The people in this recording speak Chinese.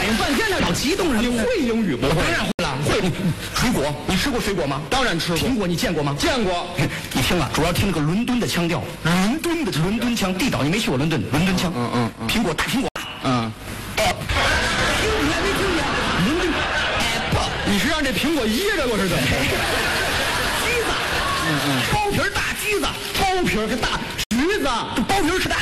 应半天呢，老激动了。 你会英语不会？ 当然会了，会。水果，你吃过水果吗？ 当然吃过。 苹果你见过吗？ 见过。 你听啊，主要听那个伦敦的腔调，伦敦腔，地道。你没去过伦敦？伦敦腔。苹果，大苹果。你还没听见？伦敦 apple， 你是让这苹果噎着我是怎么？ 橘子，包皮大橘子，包皮个大橘子，包皮是大。